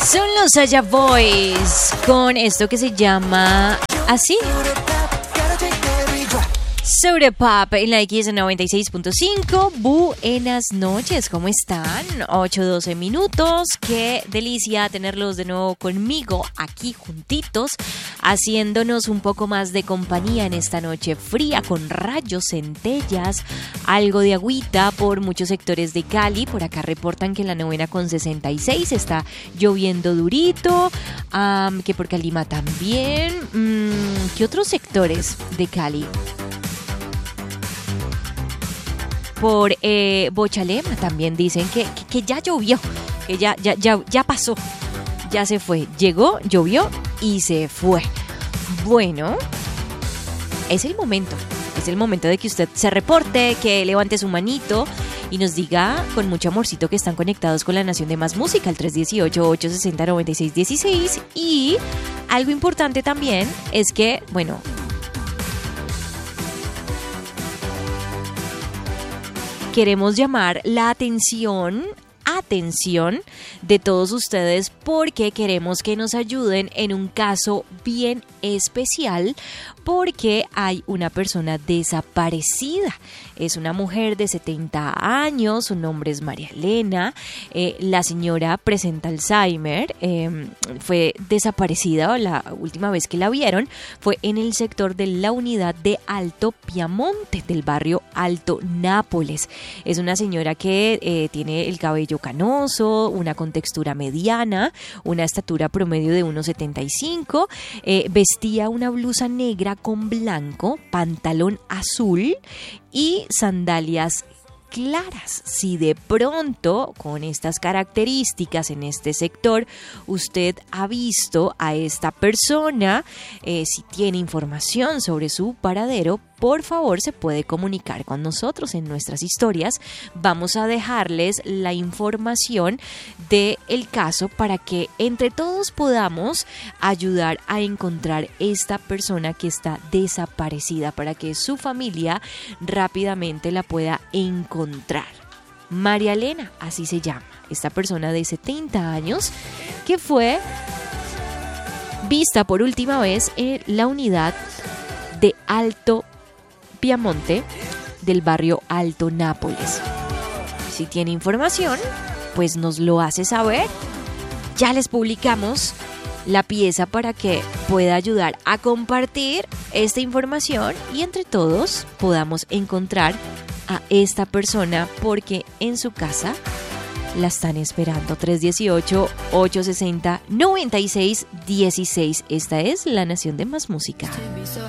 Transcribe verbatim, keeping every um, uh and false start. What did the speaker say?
Son los Saya Boys con esto que se llama así. Soda Pop en la X noventa y seis punto cinco. Buenas noches, ¿cómo están? ocho doce minutos. Qué delicia tenerlos de nuevo conmigo aquí juntitos, haciéndonos un poco más de compañía en esta noche fría con rayos, centellas, algo de agüita por muchos sectores de Cali. Por acá reportan que en la novena con sesenta y seis está lloviendo durito, um, que por Calima también. Um, ¿Qué otros sectores de Cali? Por eh, Bochalema también dicen que, que, que ya llovió, que ya, ya, ya, ya pasó, ya se fue. Llegó, llovió y se fue. Bueno, es el momento, es el momento de que usted se reporte, que levante su manito y nos diga con mucho amorcito que están conectados con la Nación de Más Música, el tres uno ocho, ocho seis cero, nueve seis uno seis. Y algo importante también es que, bueno... queremos llamar la atención, atención de todos ustedes porque queremos que nos ayuden en un caso bien especial porque hay una persona desaparecida. Es una mujer de setenta años, su nombre es María Elena, eh, la señora presenta Alzheimer, eh, fue desaparecida, la última vez que la vieron fue en el sector de la unidad de Alto Piamonte, del barrio Alto Nápoles. Es una señora que eh, tiene el cabello canoso, una contextura mediana, una estatura promedio de uno setenta y cinco, eh, vestía una blusa negra con blanco, pantalón azul y sandalias claras. Si de pronto con estas características en este sector usted ha visto a esta persona, eh, si tiene información sobre su paradero, por favor se puede comunicar con nosotros en nuestras historias. Vamos a dejarles la información del caso para que entre todos podamos ayudar a encontrar esta persona que está desaparecida, para que su familia rápidamente la pueda encontrar. María Elena, así se llama, esta persona de setenta años que fue vista por última vez en la unidad de Alto Piamonte del barrio Alto Nápoles. Si tiene información, pues nos lo hace saber. Ya les publicamos la pieza para que pueda ayudar a compartir esta información y entre todos podamos encontrar a esta persona porque en su casa la están esperando. tres uno ocho, ocho seis cero, nueve seis uno seis. Esta es la Nación de Más Música.